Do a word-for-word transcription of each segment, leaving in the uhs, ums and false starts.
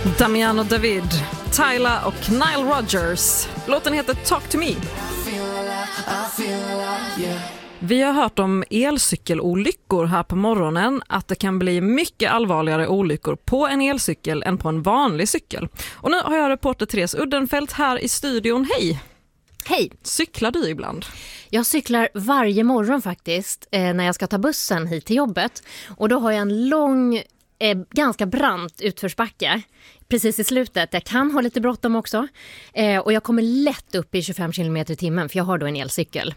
Damiano David, Tyla och Nile Rodgers. Låten heter Talk to Me. Vi har hört om elcykelolyckor här på morgonen, att det kan bli mycket allvarligare olyckor på en elcykel än på en vanlig cykel. Och nu har jag reporter Therese Uddenfelt här i studion. Hej! Hej! Cyklar du ibland? Jag cyklar varje morgon faktiskt eh, när jag ska ta bussen hit till jobbet. Och då har jag en lång, eh, ganska brant utförsbacke precis i slutet. Jag kan ha lite bråttom också. Eh, och jag kommer lätt upp i tjugofem kilometer i timmen för jag har då en elcykel.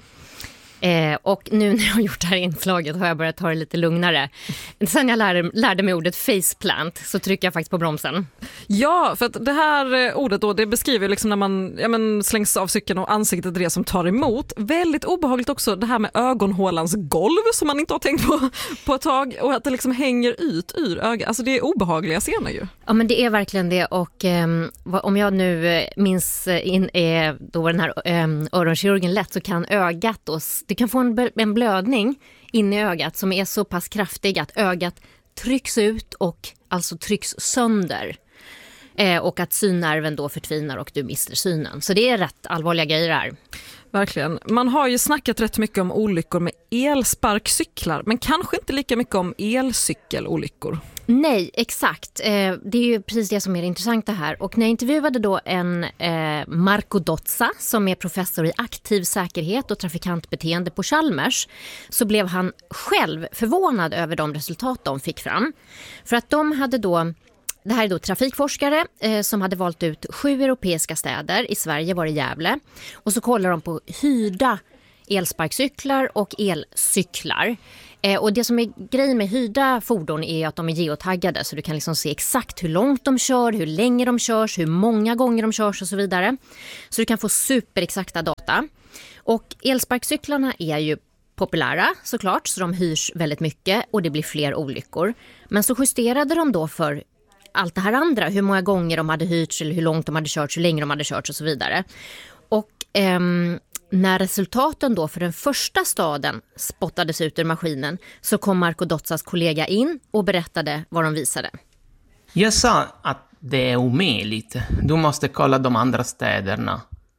Eh, och nu när jag har gjort det här inslaget har jag börjat ta det lite lugnare. Sen jag lärde, lärde mig ordet faceplant så trycker jag faktiskt på bromsen. Ja, för att det här ordet då, det beskriver liksom när man ja, men slängs av cykeln och ansiktet är det som tar emot. Väldigt obehagligt också det här med ögonhålans golv som man inte har tänkt på på ett tag, och att det liksom hänger ut ur ögat. Alltså det är obehagliga scener ju. Ja, men det är verkligen det, och eh, om jag nu minns in är då den här eh, öronkirurgen lätt, så kan ögat då, du kan få en, en blödning in i ögat som är så pass kraftig att ögat trycks ut och alltså trycks sönder. Eh, och att synnerven då förtvinar och du mister synen. Så det är rätt allvarliga grejer här. Verkligen. Man har ju snackat rätt mycket om olyckor med elsparkcyklar, men kanske inte lika mycket om elcykelolyckor. Nej, exakt. Eh, det är ju precis det som är det intressanta här. Och när jag intervjuade då en eh, Marco Dozza som är professor i aktiv säkerhet och trafikantbeteende på Chalmers, så blev han själv förvånad över de resultat de fick fram. För att de hade då, det här är då trafikforskare eh, som hade valt ut sju europeiska städer. I Sverige var det Gävle. Och så kollar de på hyrda elsparkcyklar och elcyklar. Eh, och det som är grejen med hyrda fordon är att de är geotaggade, så du kan liksom se exakt hur långt de kör, hur länge de körs, hur många gånger de körs och så vidare. Så du kan få superexakta data. Och elsparkcyklarna är ju populära såklart, så de hyrs väldigt mycket och det blir fler olyckor. Men så justerade de då för allt det här andra, hur många gånger de hade hyrts eller hur långt de hade kört, hur länge de hade kört och så vidare. Och ehm, när resultaten då för den första staden spottades ut ur maskinen, så kom Marco Dozzas kollega in och berättade vad de visade. Jag sa att det är omöjligt. Du måste kolla de andra städerna.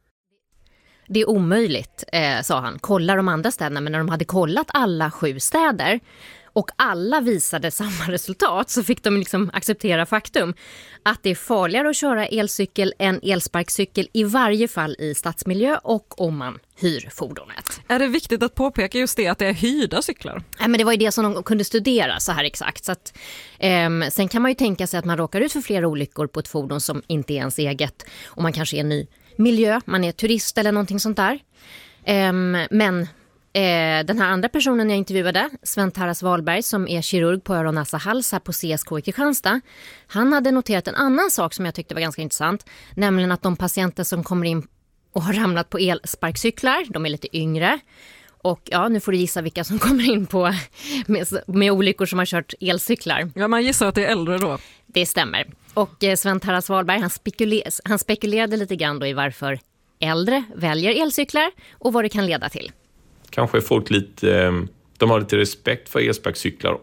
Det är omöjligt, eh, sa han. Kolla de andra städerna, men när de hade kollat alla sju städer och alla visade samma resultat, så fick de liksom acceptera faktum att det är farligare att köra elcykel än elsparkcykel, i varje fall i stadsmiljö och om man hyr fordonet. Är det viktigt att påpeka just det, att det är hyrda cyklar? Nej, men det var ju det som de kunde studera så här exakt. Så att, eh, sen kan man ju tänka sig att man råkar ut för flera olyckor på ett fordon som inte är ens eget, och man kanske är en ny miljö, man är turist eller någonting sånt där. Eh, men Eh, den här andra personen jag intervjuade, Sven Taras Wahlberg, som är kirurg på öron, näsa, hals här på C S K i Kristianstad, han hade noterat en annan sak som jag tyckte var ganska intressant, nämligen att de patienter som kommer in och har ramlat på elsparkcyklar, de är lite yngre. Och ja, nu får du gissa vilka som kommer in på med, med olyckor som har kört elcyklar. Ja, man gissar att det är äldre då. Det stämmer. Och eh, Sven Taras Wahlberg, han, spekuler- han spekulerade lite grann då i varför äldre väljer elcyklar och vad det kan leda till. Kanske är folk lite, de har lite respekt för elsparkcyklar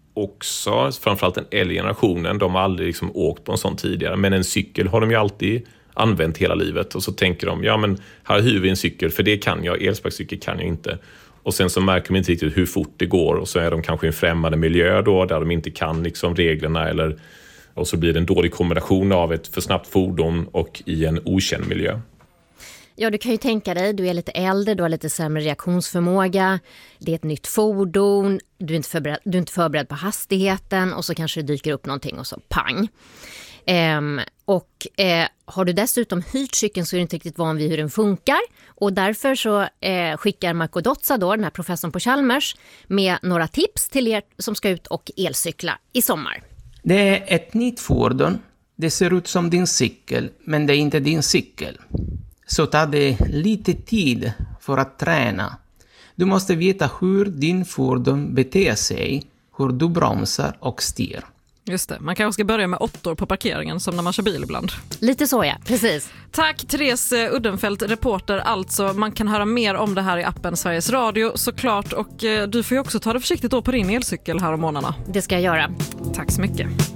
också, framförallt den äldre generationen, de har aldrig liksom åkt på en sån tidigare, men en cykel har de ju alltid använt hela livet, och så tänker de, ja men här hyr vi en cykel, för det kan jag, elsparkcykel kan jag inte. Och sen så märker de inte riktigt hur fort det går, och så är de kanske i en främmande miljö då, där de inte kan liksom reglerna, eller, och så blir det en dålig kombination av ett för snabbt fordon och i en okänd miljö. Ja, du kan ju tänka dig, du är lite äldre, du har lite sämre reaktionsförmåga, det är ett nytt fordon, du är inte förberedd, du är inte förberedd på hastigheten, och så kanske det dyker upp någonting och så pang. Ehm, och eh, har du dessutom hyrt cykeln så är du inte riktigt van vid hur den funkar, och därför så eh, skickar Marco Dozza då, den här professorn på Chalmers, med några tips till er som ska ut och elcykla i sommar. Det är ett nytt fordon, det ser ut som din cykel, men det är inte din cykel. Så tar det lite tid för att träna. Du måste veta hur din fordon beter sig, hur du bromsar och styr. Just det, man kanske ska börja med åttor på parkeringen som när man kör bil ibland. Lite så, ja, precis. Tack Therese Uddenfelt, reporter alltså. Man kan höra mer om det här i appen Sveriges Radio såklart, och du får ju också ta det försiktigt då på din elcykel här om månaderna. Det ska jag göra. Tack så mycket.